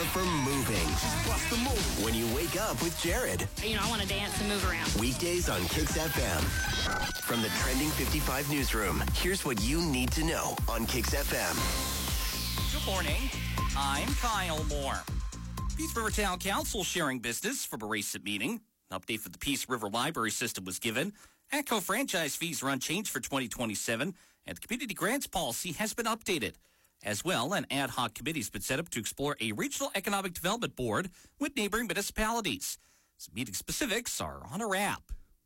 for moving. Bust the move. When you wake up with Jared. I want to dance and move around. Weekdays on Kicks FM. From the Trending 55 newsroom, here's what you need to know on Kicks FM. Good morning. I'm Kyle Moore. Peace River Town Council sharing business from a recent meeting. An update for the Peace River Library System was given. ATCO franchise fees are unchanged for 2027, and the community grants policy has been updated. As well, an ad hoc committee has been set up to explore a regional economic development board with neighboring municipalities. Some meeting specifics are on our app.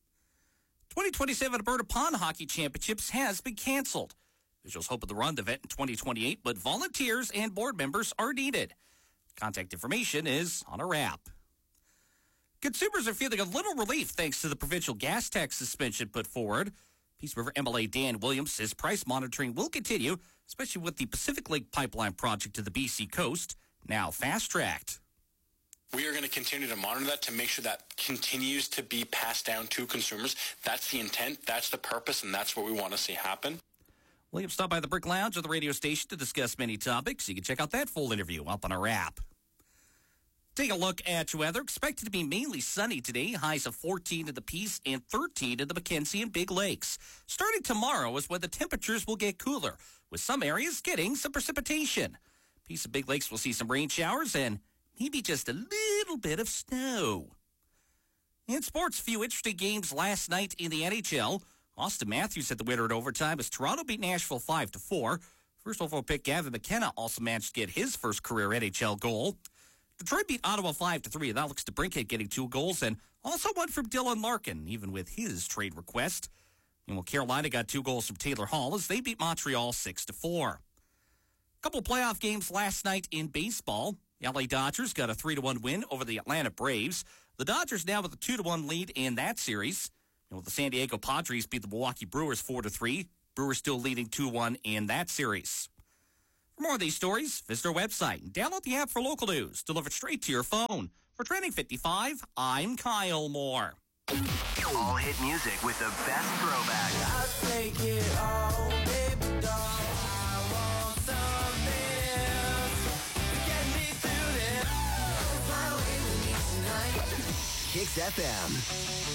2027 Alberta Pond Hockey Championships has been canceled. Officials hope to run the event in 2028, but volunteers and board members are needed. Contact information is on our app. Consumers are feeling a little relief thanks to the provincial gas tax suspension put forward. Peace River MLA Dan Williams says price monitoring will continue, especially with the Pacific Link Pipeline project to the BC coast, now fast-tracked. We are going to continue to monitor that to make sure that continues to be passed down to consumers. That's the intent, that's the purpose, and that's what we want to see happen. Williams stopped by the Brick Lounge of the radio station to discuss many topics. You can check out that full interview up on our app. Take a look at your weather. Expected to be mainly sunny today. Highs of 14 in the Peace and 13 in the Mackenzie and Big Lakes. Starting tomorrow is when the temperatures will get cooler, with some areas getting some precipitation. Peace and Big Lakes will see some rain showers and maybe just a little bit of snow. In sports, a few interesting games last night in the NHL. Austin Matthews had the winner in overtime as Toronto beat Nashville 5-4. First overall pick Gavin McKenna also managed to get his first career NHL goal. Detroit beat Ottawa 5-3, and Alex DeBrincat getting 2 goals, and also one from Dylan Larkin, even with his trade request. And Carolina got 2 goals from Taylor Hall as they beat Montreal 6-4. A couple playoff games last night in baseball. The LA Dodgers got a 3-1 win over the Atlanta Braves. The Dodgers now with a 2-1 lead in that series. The San Diego Padres beat the Milwaukee Brewers 4-3. Brewers still leading 2-1 in that series. For more of these stories, visit our website and download the app for local news delivered straight to your phone. For Trending 55, I'm Kyle Moore. All hit music with the best throwback. I take it all, baby doll. I want something else to get me through this. Fly away with me tonight. Kicks FM.